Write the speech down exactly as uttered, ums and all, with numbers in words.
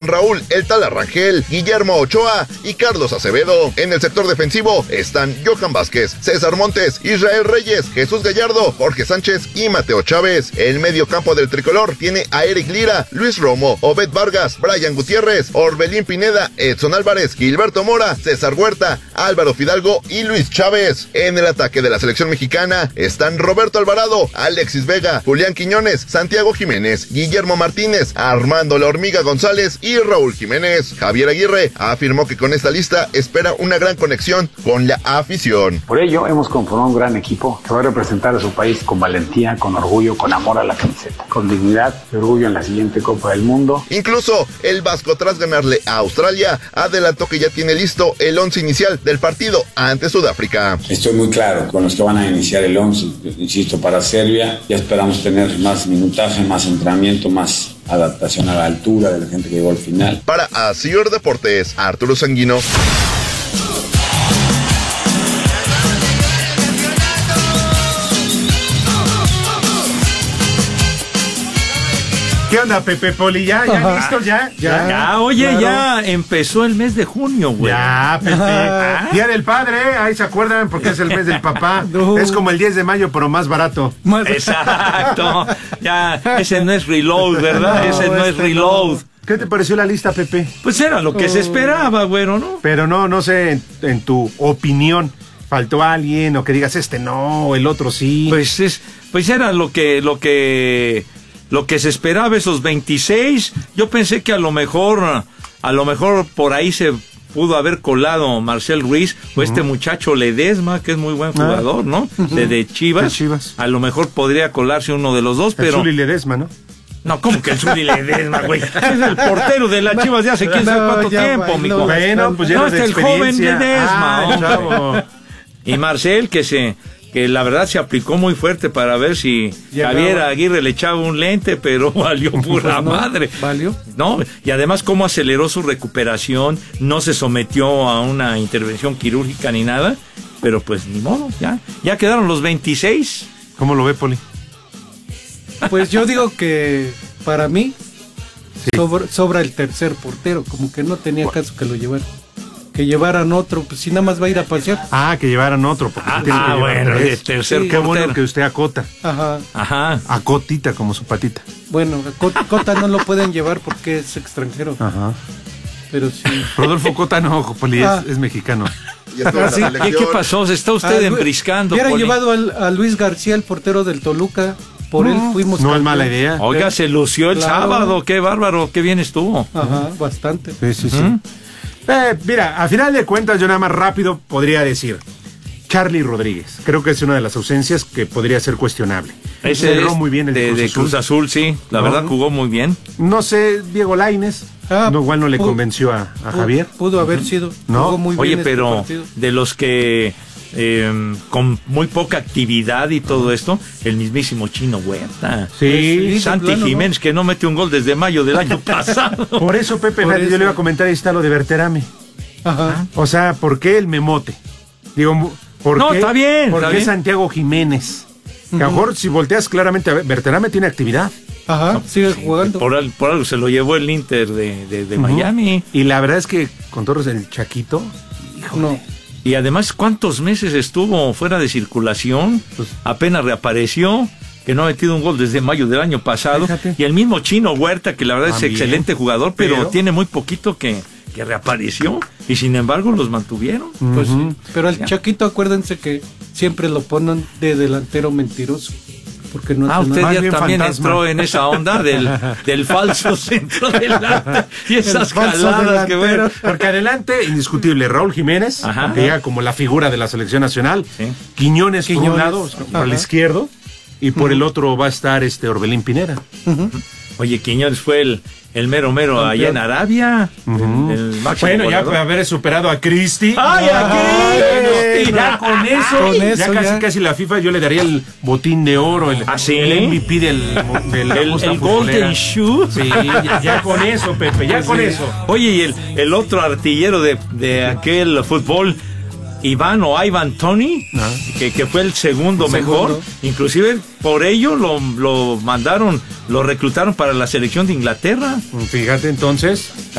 Raúl El Tala Rangel, Guillermo Ochoa y Carlos Acevedo. En el sector defensivo están Johan Vázquez, César Montes, Israel Reyes, Jesús Gallardo, Jorge Sánchez y Mateo Chávez. El medio campo del tricolor tiene a Eric Lira, Luis Romo, Obed Vargas, Brian Gutiérrez, Orbelín Pineda, Edson Álvarez, Gilberto Mora, César Huerta, Álvaro Fidalgo y Luis Chávez. En el ataque de la selección mexicana están Roberto Alvarado, Alexis Vega, Julián Quiñones, Santiago Jiménez, Guillermo Martínez, Armando La Hormiga González y Raúl Jiménez. Javier Aguirre afirmó que con esta lista espera una gran conexión con la afición. Por ello hemos conformado un gran equipo que va a representar a su país con valentía, con orgullo, con amor a la camiseta, con dignidad y orgullo en la siguiente Copa del Mundo. Incluso el Vasco, tras ganarle a Australia, adelantó que ya tiene listo el once inicial del partido ante Sudáfrica. Estoy muy claro con los que van a iniciar el once, insisto, para Serbia. Ya esperamos tener más minutaje, más entrenamiento, más adaptación a la altura de la gente que llegó al final. Para Asir Deportes, Arturo Sanguino. ¿Qué onda, Pepe Poli? ¿Ya? ¿Ya listo? ¿Ya? ¿Ya? Ya, oye, claro. Ya empezó el mes de junio, güey. Ya, Pepe. ¿Ah? Día del Padre, ahí se acuerdan porque es el mes del papá. No. Es como el diez de mayo, pero más barato. Exacto. Ya, ese no es reload, ¿verdad? No, ese no este es reload. No. ¿Qué te pareció la lista, Pepe? Pues era lo que oh. se esperaba, güero, ¿no? Pero no, no sé, en, en tu opinión, ¿faltó alguien o que digas este no, el otro sí? Pues es, pues era lo que, lo que... Lo que se esperaba, esos veintiséis, yo pensé que a lo mejor, a lo mejor por ahí se pudo haber colado Marcel Ruiz o uh-huh. este muchacho Ledesma, que es muy buen jugador, ¿no? Uh-huh. De, de Chivas. De Chivas. A lo mejor podría colarse uno de los dos, el pero... Zuli Ledesma, ¿no? No, ¿cómo que el Zuli Ledesma, güey? Es el portero de las Chivas de hace quién sabe cuánto no, tiempo, mijo. Bueno, pues ya no, es el joven Ledesma, ah, chavo. Y Marcel, que se... que la verdad se aplicó muy fuerte para ver si Llegaba. Javier Aguirre le echaba un lente, pero valió pura pues no, madre. ¿Valió? No, y además cómo aceleró su recuperación, no se sometió a una intervención quirúrgica ni nada, pero pues ni modo, ya, ya quedaron los veintiséis. ¿Cómo lo ve, Poli? Pues yo digo que para mí sí. sobra, sobra el tercer portero, como que no tenía caso que lo llevara. Que llevaran otro, pues si nada más va a ir a pasear. Ah, que llevaran otro. Porque ah, tiene ah que bueno, de tercer sí. Qué bueno que usted acota. Ajá. Ajá. Acotita como su patita. Bueno, Cota, Cota no lo pueden llevar porque es extranjero. Ajá. Pero sí. Rodolfo Cota no, Poli, ah. es, es mexicano. ¿Ah, sí? ¿Qué, ¿Qué pasó? Se está usted ah, embriscando. Hubiera Poli. llevado al, a Luis García, el portero del Toluca. Por no, él fuimos. No es mala idea. Oiga, se lució el claro. sábado. Qué bárbaro, qué bien estuvo. Ajá, bastante. Sí, sí, sí. ¿Mm? Eh, mira, a final de cuentas, yo nada más rápido podría decir Charly Rodríguez. Creo que es una de las ausencias que podría ser cuestionable. Ese cerró muy bien el de, Cruz, de Azul. Cruz Azul, sí. La ¿no? verdad jugó muy bien. No sé, Diego Lainez. Ah, no, igual no le pudo, convenció a, a Javier. Pudo haber sido. ¿No? Jugó muy Oye, bien pero este de los que eh, con muy poca actividad y todo esto, el mismísimo Chino Huerta. Sí. sí Santi plano, Jiménez, ¿no? Que no metió un gol desde mayo del año pasado. Por eso, Pepe, Por eso. yo le iba a comentar, ahí está lo de Berterame. Ajá. O sea, ¿por qué el memote? Digo, ¿por no, qué, está bien, ¿por está qué bien. Santiago Jiménez? Uh-huh. Que a lo mejor si volteas claramente a ver, Berterame tiene actividad. Ajá, no, sigue jugando. Por, al, por algo se lo llevó el Inter de, de, de uh-huh. Miami. Y la verdad es que con todos el Chaquito, híjole. No. Y además, ¿cuántos meses estuvo fuera de circulación? Pues, apenas reapareció, que no ha metido un gol desde mayo del año pasado. Fíjate. Y el mismo Chino Huerta, que la verdad También, es excelente jugador, pero, pero tiene muy poquito que, que reapareció. Y sin embargo, los mantuvieron. Uh-huh. Pues, sí. Pero al ya. Chaquito, acuérdense que siempre lo ponen de delantero mentiroso. Porque no ah, usted nada. ya también fantasma. entró en esa onda del, del falso centro delante y esas jaladas que bueno. Porque adelante, indiscutible, Raúl Jiménez, Ajá. que llega como la figura de la selección nacional, sí. Quiñones, Quiñones por un lado, por el izquierdo, y por uh-huh. el otro va a estar este Orbelín Pineda. Uh-huh. Oye, Quiñones fue el, el mero mero Campeón. allá en Arabia. Uh-huh. El, el bueno, goleador. Ya puede haber superado a Cristi. ¡Ay, a Cristi! Ya con eso, con ya eso casi ya. casi la FIFA yo le daría el botín de oro, el, ¿Ah, sí? el M V P del, del el, el Golden Shoe. Sí, ya, ya con eso, Pepe, ya sí. con eso. Oye, y el, el otro artillero de, de aquel fútbol, Iván o Ivan Tony, ¿Ah? que, que fue el segundo el mejor, segundo. Inclusive por ello lo, lo mandaron, lo reclutaron para la selección de Inglaterra. Fíjate entonces.